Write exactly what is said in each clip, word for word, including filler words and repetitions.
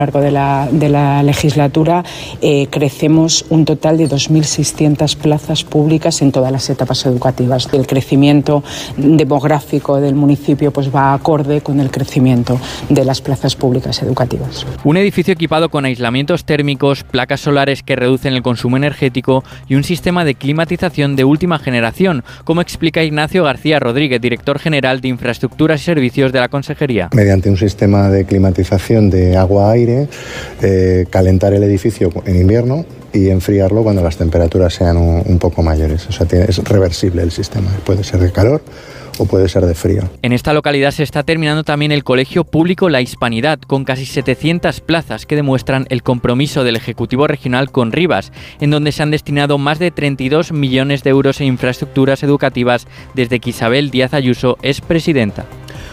A lo largo de la, de la legislatura eh, crecemos un total de dos mil seiscientas plazas públicas en todas las etapas educativas. El crecimiento demográfico del municipio pues va acorde con el crecimiento de las plazas públicas educativas. Un edificio equipado con aislamientos térmicos, placas solares que reducen el consumo energético y un sistema de climatización de última generación, como explica Ignacio García Rodríguez, director general de Infraestructuras y Servicios de la Consejería. Mediante un sistema de climatización de agua-aire, Eh, calentar el edificio en invierno y enfriarlo cuando las temperaturas sean un, un poco mayores. O sea, tiene, es reversible el sistema, puede ser de calor o puede ser de frío. En esta localidad se está terminando también el Colegio Público La Hispanidad, con casi setecientas plazas que demuestran el compromiso del Ejecutivo Regional con Rivas, en donde se han destinado más de treinta y dos millones de euros en infraestructuras educativas desde que Isabel Díaz Ayuso es presidenta.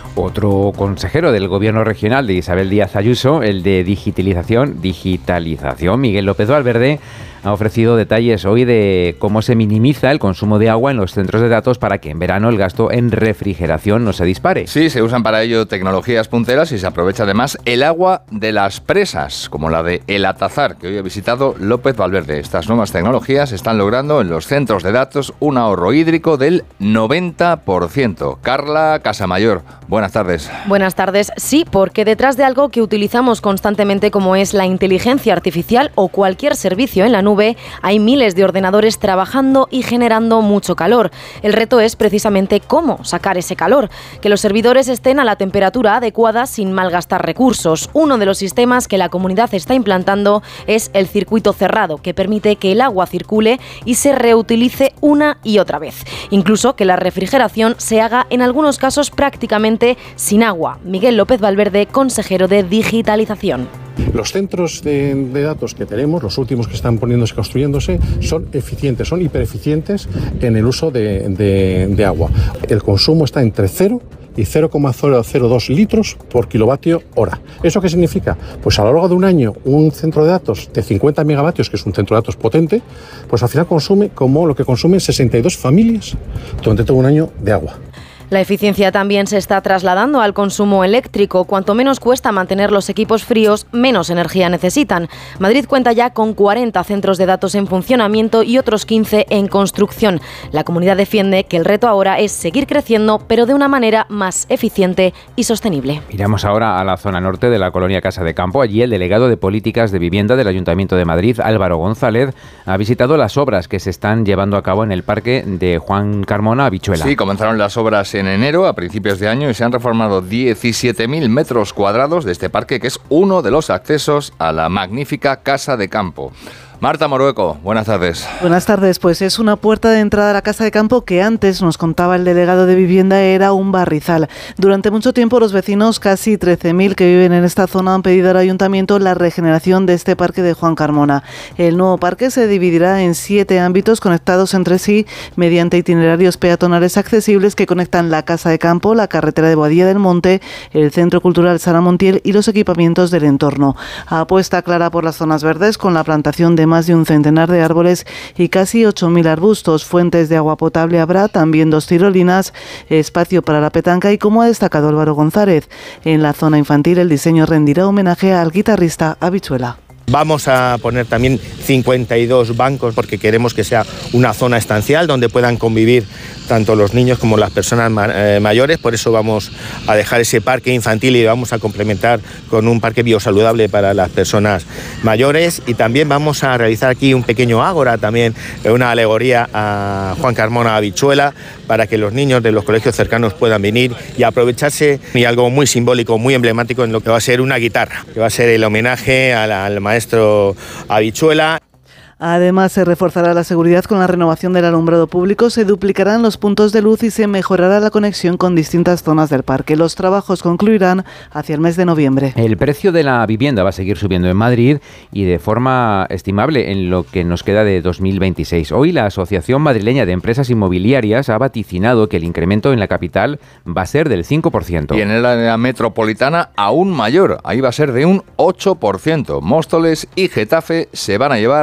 Otro consejero del Gobierno regional de Isabel Díaz Ayuso, el de digitalización, digitalización, Miguel López Valverde, ha ofrecido detalles hoy de cómo se minimiza el consumo de agua en los centros de datos para que en verano el gasto en refrigeración no se dispare. Sí, se usan para ello tecnologías punteras y se aprovecha además el agua de las presas, como la de El Atazar, que hoy ha visitado López Valverde. Estas nuevas tecnologías están logrando en los centros de datos un ahorro hídrico del noventa por ciento. Carla Casamayor, buenas tardes. Buenas tardes. Sí, porque detrás de algo que utilizamos constantemente como es la inteligencia artificial o cualquier servicio en la nube, hay miles de ordenadores trabajando y generando mucho calor. El reto es precisamente cómo sacar ese calor, que los servidores estén a la temperatura adecuada sin malgastar recursos. Uno de los sistemas que la comunidad está implantando es el circuito cerrado, que permite que el agua circule y se reutilice una y otra vez. Incluso que la refrigeración se haga en algunos casos prácticamente sin agua. Miguel López Valverde, consejero de Digitalización. Los centros de, de datos que tenemos, los últimos que están poniéndose, construyéndose, son eficientes, son hipereficientes en el uso de, de, de agua. El consumo está entre cero y cero coma cero cero dos litros por kilovatio hora. ¿Eso qué significa? Pues a lo largo de un año, un centro de datos de cincuenta megavatios, que es un centro de datos potente, pues al final consume como lo que consumen sesenta y dos familias durante todo un año de agua. La eficiencia también se está trasladando al consumo eléctrico. Cuanto menos cuesta mantener los equipos fríos, menos energía necesitan. Madrid cuenta ya con cuarenta centros de datos en funcionamiento y otros quince en construcción. La comunidad defiende que el reto ahora es seguir creciendo, pero de una manera más eficiente y sostenible. Miramos ahora a la zona norte de la colonia Casa de Campo. Allí el delegado de Políticas de Vivienda del Ayuntamiento de Madrid, Álvaro González, ha visitado las obras que se están llevando a cabo en el parque de Juan Carmona, Habichuela. Sí, comenzaron las obras en enero, a principios de año, y se han reformado diecisiete mil metros cuadrados de este parque, que es uno de los accesos a la magnífica Casa de Campo. Marta Morueco, buenas tardes. Buenas tardes, pues es una puerta de entrada a la Casa de Campo que antes, nos contaba el delegado de Vivienda, era un barrizal. Durante mucho tiempo los vecinos, casi trece mil que viven en esta zona, han pedido al ayuntamiento la regeneración de este parque de Juan Carmona. El nuevo parque se dividirá en siete ámbitos conectados entre sí mediante itinerarios peatonales accesibles que conectan la Casa de Campo, la carretera de Boadilla del Monte, el Centro Cultural Sara Montiel y los equipamientos del entorno. Apuesta clara por las zonas verdes con la plantación de más de un centenar de árboles y casi ocho mil arbustos. Fuentes de agua potable habrá, también dos tirolinas, espacio para la petanca y, como ha destacado Álvaro González, en la zona infantil el diseño rendirá homenaje al guitarrista Habichuela. Vamos a poner también cincuenta y dos bancos porque queremos que sea una zona estancial donde puedan convivir tanto los niños como las personas ma- eh, mayores. Por eso vamos a dejar ese parque infantil y vamos a complementar con un parque biosaludable para las personas mayores. Y también vamos a realizar aquí un pequeño ágora, también una alegoría a Juan Carmona Habichuela, para que los niños de los colegios cercanos puedan venir y aprovecharse, y algo muy simbólico, muy emblemático en lo que va a ser una guitarra, que va a ser el homenaje al, al maestro Habichuela. Además, se reforzará la seguridad con la renovación del alumbrado público, se duplicarán los puntos de luz y se mejorará la conexión con distintas zonas del parque. Los trabajos concluirán hacia el mes de noviembre. El precio de la vivienda va a seguir subiendo en Madrid y de forma estimable en lo que nos queda de dos mil veintiséis. Hoy la Asociación Madrileña de Empresas Inmobiliarias ha vaticinado que el incremento en la capital va a ser del cinco por ciento. Y en el área metropolitana aún mayor, ahí va a ser de un ocho por ciento. Móstoles y Getafe se van a llevar la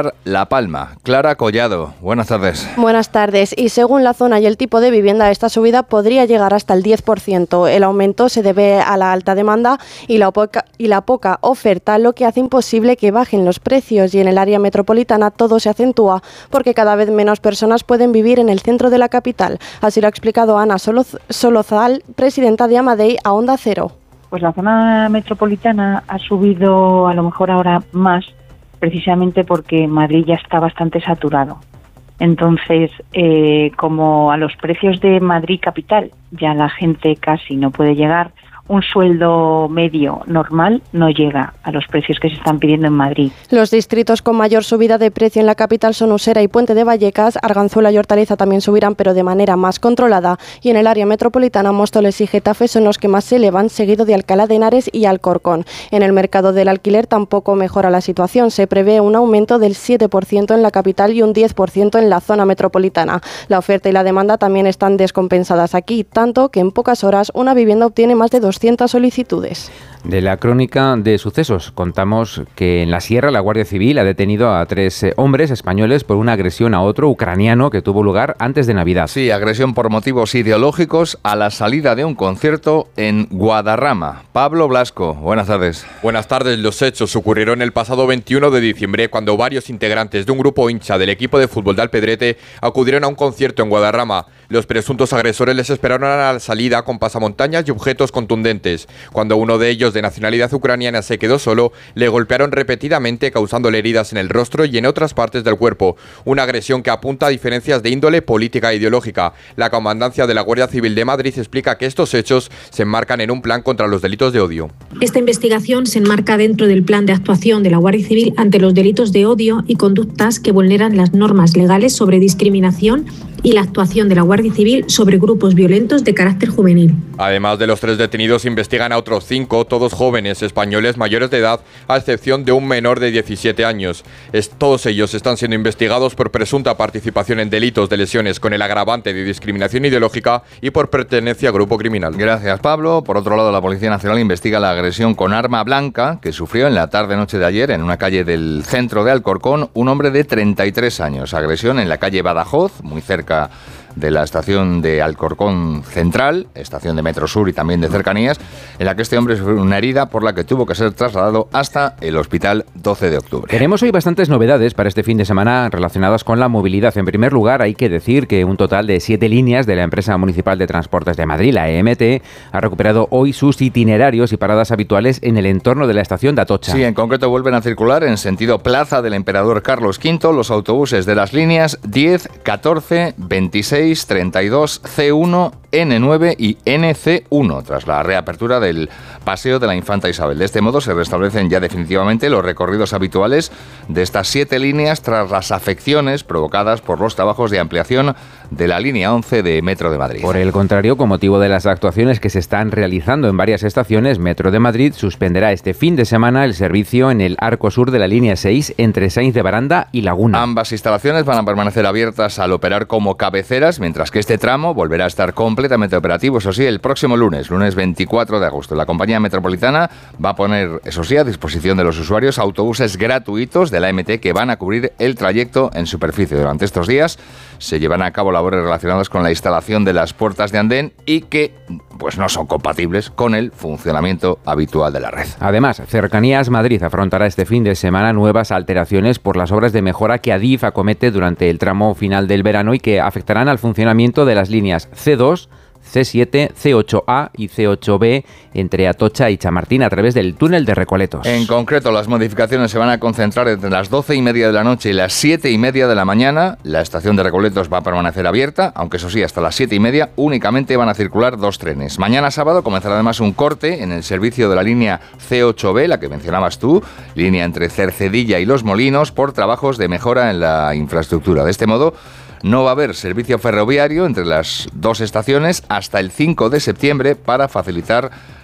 La Palma. Clara Collado, buenas tardes. Buenas tardes. Y según la zona y el tipo de vivienda, esta subida podría llegar hasta el diez por ciento. El aumento se debe a la alta demanda y la poca, y la poca oferta, lo que hace imposible que bajen los precios. Y en el área metropolitana todo se acentúa porque cada vez menos personas pueden vivir en el centro de la capital. Así lo ha explicado Ana Solozal, presidenta de Amadei, a Onda Cero. Pues la zona metropolitana ha subido a lo mejor ahora más, precisamente porque Madrid ya está bastante saturado. Entonces, eh, como a los precios de Madrid capital ya la gente casi no puede llegar, un sueldo medio normal no llega a los precios que se están pidiendo en Madrid. Los distritos con mayor subida de precio en la capital son Usera y Puente de Vallecas. Arganzuela y Hortaleza también subirán, pero de manera más controlada. Y en el área metropolitana, Móstoles y Getafe son los que más se elevan, seguido de Alcalá de Henares y Alcorcón. En el mercado del alquiler tampoco mejora la situación. Se prevé un aumento del siete por ciento en la capital y un diez por ciento en la zona metropolitana. La oferta y la demanda también están descompensadas aquí, tanto que en pocas horas una vivienda obtiene más de doscientas solicitudes. De la crónica de sucesos contamos que en la Sierra la Guardia Civil ha detenido a tres eh, hombres españoles por una agresión a otro ucraniano que tuvo lugar antes de Navidad. Sí, agresión por motivos ideológicos a la salida de un concierto en Guadarrama. Pablo Blasco, buenas tardes. Buenas tardes. Los hechos ocurrieron el pasado veintiuno de diciembre cuando varios integrantes de un grupo hincha del equipo de fútbol de Alpedrete acudieron a un concierto en Guadarrama. Los presuntos agresores les esperaron a la salida con pasamontañas y objetos contundentes. Cuando uno de ellos, de nacionalidad ucraniana, se quedó solo, le golpearon repetidamente, causándole heridas en el rostro y en otras partes del cuerpo. Una agresión que apunta a diferencias de índole política e ideológica. La Comandancia de la Guardia Civil de Madrid explica que estos hechos se enmarcan en un plan contra los delitos de odio. Esta investigación se enmarca dentro del plan de actuación de la Guardia Civil ante los delitos de odio y conductas que vulneran las normas legales sobre discriminación y la actuación de la Guardia Civil sobre grupos violentos de carácter juvenil. Además de los tres detenidos, investigan a otros cinco, todos jóvenes españoles mayores de edad, a excepción de un menor de diecisiete años. Es, todos ellos están siendo investigados por presunta participación en delitos de lesiones con el agravante de discriminación ideológica y por pertenencia a grupo criminal. Gracias, Pablo. Por otro lado, la Policía Nacional investiga la agresión con arma blanca que sufrió en la tarde-noche de ayer en una calle del centro de Alcorcón un hombre de treinta y tres años. Agresión en la calle Badajoz, muy cerca de la estación de Alcorcón Central, estación de Metro Sur y también de cercanías, en la que este hombre sufrió una herida por la que tuvo que ser trasladado hasta el Hospital doce de octubre. Tenemos hoy bastantes novedades para este fin de semana relacionadas con la movilidad. En primer lugar, hay que decir que un total de siete líneas de la empresa municipal de transportes de Madrid, la E M T, ha recuperado hoy sus itinerarios y paradas habituales en el entorno de la estación de Atocha. Sí, en concreto vuelven a circular en sentido Plaza del Emperador Carlos quinto los autobuses de las líneas diez, catorce, veintiséis, treinta y dos, C uno, N nueve y N C uno, tras la reapertura del Paseo de la Infanta Isabel. De este modo se restablecen ya definitivamente los recorridos habituales de estas siete líneas tras las afecciones provocadas por los trabajos de ampliación de la línea once de Metro de Madrid. Por el contrario, con motivo de las actuaciones que se están realizando en varias estaciones, Metro de Madrid suspenderá este fin de semana el servicio en el arco sur de la línea seis entre Sainz de Baranda y Laguna. Ambas instalaciones van a permanecer abiertas al operar como cabeceras, mientras que este tramo volverá a estar completamente operativo, eso sí, el próximo lunes, lunes veinticuatro de agosto. La compañía metropolitana va a poner, eso sí, a disposición de los usuarios autobuses gratuitos de la E M T que van a cubrir el trayecto en superficie. Durante estos días se llevan a cabo labores relacionadas con la instalación de las puertas de andén y que pues no son compatibles con el funcionamiento habitual de la red. Además, Cercanías Madrid afrontará este fin de semana nuevas alteraciones por las obras de mejora que Adif acomete durante el tramo final del verano y que afectarán al funcionamiento de las líneas C dos, C siete, C ocho A y C ocho B entre Atocha y Chamartín a través del túnel de Recoletos. En concreto, las modificaciones se van a concentrar entre las doce y media de la noche y las siete y media de la mañana. La estación de Recoletos va a permanecer abierta, aunque eso sí, hasta las siete y media únicamente van a circular dos trenes. Mañana sábado comenzará además un corte en el servicio de la línea C ocho B, la que mencionabas tú, línea entre Cercedilla y Los Molinos, por trabajos de mejora en la infraestructura. De este modo, no va a haber servicio ferroviario entre las dos estaciones hasta el cinco de septiembre para facilitar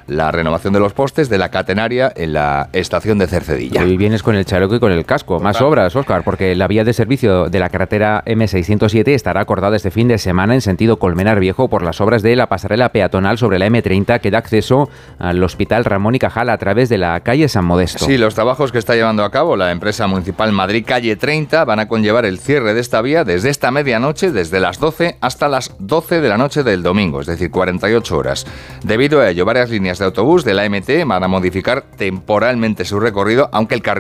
la renovación de los postes de la catenaria en la estación de Cercedilla. Y vienes con el chaleco y con el casco. Más obras, Óscar, porque la vía de servicio de la carretera eme seiscientos siete estará acordada este fin de semana en sentido Colmenar Viejo por las obras de la pasarela peatonal sobre la eme treinta que da acceso al Hospital Ramón y Cajal a través de la calle San Modesto. Sí, los trabajos que está llevando a cabo la empresa municipal Madrid Calle treinta van a conllevar el cierre de esta vía desde esta medianoche, desde las doce hasta las doce de la noche del domingo, es decir, cuarenta y ocho horas. Debido a ello, varias líneas de autobús de la eme te van a modificar temporalmente su recorrido, aunque el carril